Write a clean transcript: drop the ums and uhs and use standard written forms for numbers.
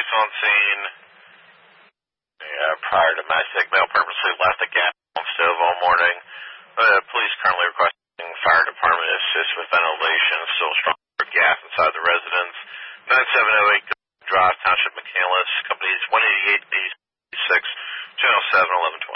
suspects on scene. Prior domestic male purposely left the gas stove all morning. Police currently requesting fire department assist with ventilation. Still strong gas inside the residence. 9708 Drive, Township McCandless. Companies 188, 86, 207, 11.